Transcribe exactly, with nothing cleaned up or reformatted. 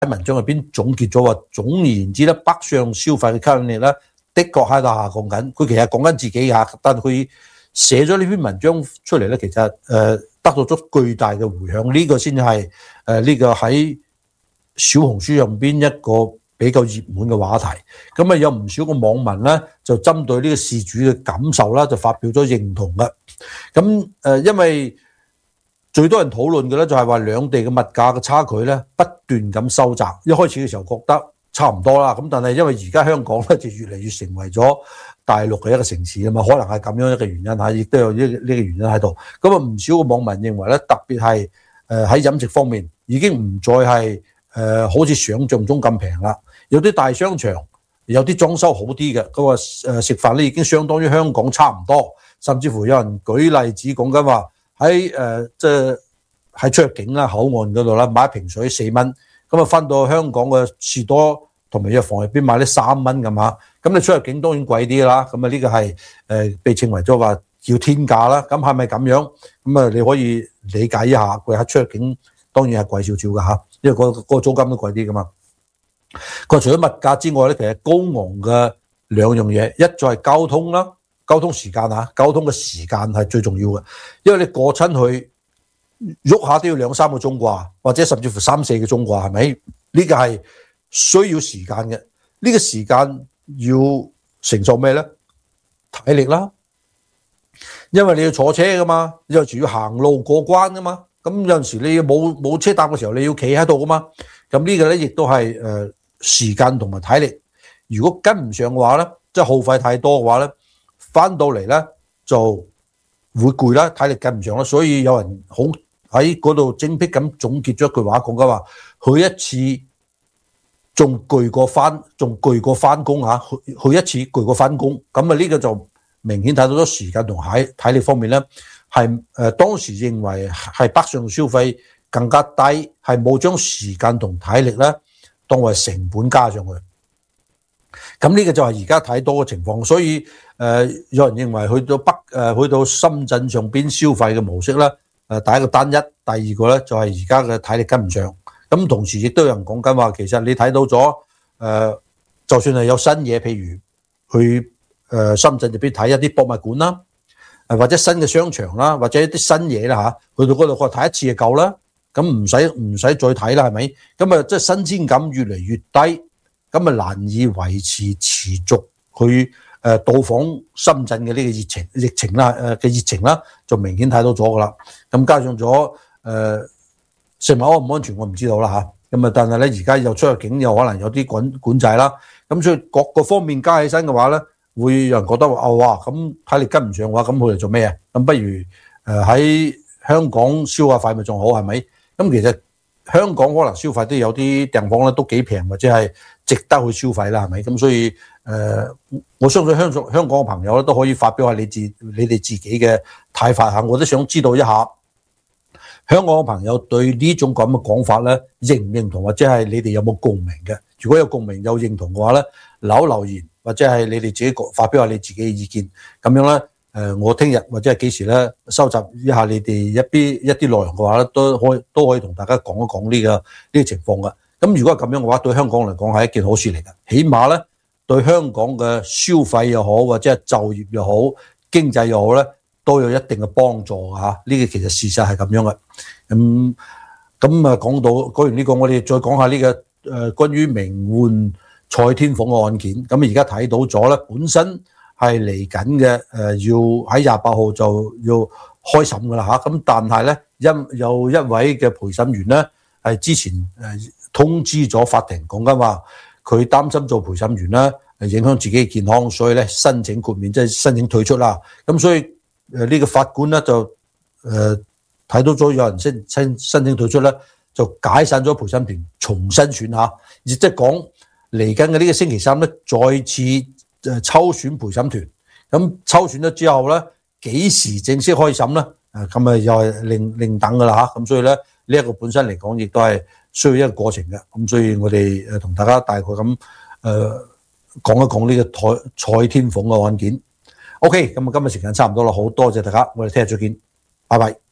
喺文章入邊總結咗話，總而言之咧，北上消費嘅吸引力咧，的確喺度下降緊。佢其實講緊自己嚇，但係佢寫咗呢篇文章出嚟咧，其實誒得到咗巨大嘅迴響。呢個先係誒呢個喺小紅書入邊一個比較熱門嘅話題。咁啊有唔少個網民咧就針對呢個事主嘅感受啦，就發表咗認同嘅。咁誒因為最多人討論嘅咧就係話兩地嘅物價嘅差距咧不斷咁收窄。一開始嘅時候覺得差唔多啦，咁但係因為而家香港咧就越嚟越成為咗大陸嘅一個城市啊嘛，可能係咁樣一個原因嚇，亦都有呢呢個原因喺度。咁啊唔少嘅網民認為咧，特別係誒喺飲食方面已經唔再係誒好似想像中咁平啦。有啲大商場有啲裝修好啲嘅，嗰個誒食飯咧已經相當於香港差唔多，甚至乎有人舉例子講緊話。喺誒即係喺出入境啦口岸嗰度啦，買一瓶水四蚊，咁啊翻到香港嘅士多同埋藥房入邊買啲三蚊咁嚇，咁你出入境當然貴啲啦，咁啊呢個係誒被稱為咗話叫天價啦，咁係咪咁樣？咁啊你可以理解一下，佢喺出入境當然係貴少少嘅嚇，因為個個租金都貴啲噶嘛。佢除咗物價之外咧，其實高昂嘅兩樣嘢，一就係交通啦。交通時間啊，交通嘅時間係最重要嘅，因為你過親去喐下都要兩三個鐘啩，或者甚至乎三四個鐘啩，係咪？呢個係需要時間嘅，呢個時間要承受咩咧？體力啦，因為你要坐車噶嘛，有時要行路過關噶嘛，咁有陣時你冇冇車搭嘅時候，你要企喺度噶嘛，咁呢個咧亦都係誒時間同埋體力，如果跟唔上嘅話咧，即係耗費太多嘅話咧。翻到嚟咧就會攰啦，體力跟唔上啦，所以有人好喺嗰度精闢咁總結咗一句話，講緊話去一次仲攰過翻，仲攰過翻工嚇，去去一次攰過翻工，咁啊呢個就明顯睇到咗時間同體體力方面咧，係誒當時認為係北上消費更加低，係冇將時間同體力咧當為成本加上去。咁呢個就係而家睇到嘅情況，所以誒、呃、有人認為去到北誒、呃、去到深圳上邊消費嘅模式咧，誒、呃、第一個單一，第二個咧就係而家嘅體力跟唔上。咁同時亦都有人講緊話，其實你睇到咗誒、呃，就算係有新嘢，譬如去誒、呃、深圳入邊睇一啲博物館啦，誒或者新嘅商場啦，或者一啲新嘢啦嚇，去到嗰度我睇一次就夠啦，咁唔使唔使再睇啦，係咪？咁啊即係新鮮感越嚟越低。咁啊難以維持持續去誒到訪深圳嘅呢個熱情疫情啦誒嘅熱情啦，就明顯睇到咗噶啦。咁加上咗誒、呃、食物安唔安全我唔知道啦嚇。咁啊但係咧而家又出入境又可能有啲管管制啦。咁所以各個方面加起身嘅話咧，會有人覺得話哦哇咁體力跟唔上嘅話，咁佢哋做咩啊？咁不如誒喺香港消下費咪仲好係咪？咁其實香港可能消費都有啲地方咧都幾平，或者係值得去消費啦，係咪？咁所以誒、呃，我相信香港香港嘅朋友咧都可以發表下你自你哋自己嘅睇法嚇，我都想知道一下香港嘅朋友對呢種咁嘅講法咧認唔認同，或者係你哋有冇共鳴嘅？如果有共鳴有認同嘅話咧，留留言或者係你哋自己發表下你自己嘅意見，咁樣咧。誒，我聽日或者係幾時咧收集一下你哋一啲一啲內容嘅話咧，都可以都可以同大家講一講呢個呢個情況嘅。咁如果係咁樣嘅話，對香港嚟講係一件好事嚟嘅，起碼咧對香港嘅消費又好，或者係就業又好，經濟又好咧，都有一定嘅幫助嚇。呢個其實事實係咁樣嘅。咁咁啊，講到講完呢個，我哋再講下呢個誒關於名媛蔡天鳳嘅案件。咁而家睇到咗咧，本身係嚟緊嘅，誒要喺廿八號就要開審噶啦嚇。咁但係咧，因有一位嘅陪審員咧，係之前誒通知咗法庭，講緊話佢擔心做陪審員咧，影響自己嘅健康，所以咧申請豁免，即係申請退出啦。咁所以誒呢個法官咧就誒睇到咗有人申申申請退出咧，就解散咗陪審團，重新選下，亦即係講嚟緊嘅呢個星期三咧，再次誒抽選陪審團，咁抽選咗之後咧，幾時正式開審咧？誒咁啊又係另另等噶啦嚇，咁所以咧呢一個本身嚟講，亦都係需要一個過程嘅。咁所以我哋誒同大家大概咁誒講一講呢個蔡蔡天鳳嘅案件。OK，咁啊今日時間差唔多啦，好多謝大家，我哋聽日再見，拜拜。